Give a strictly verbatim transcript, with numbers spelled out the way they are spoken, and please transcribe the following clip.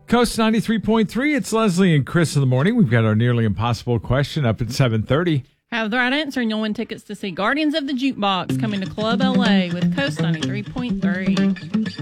Coast ninety-three point three, it's Leslie and Chris in the morning. We've got our nearly impossible question up at seven thirty. Have the right answer and you'll win tickets to see Guardians of the Jukebox coming to Club L A with Coast ninety-three point three.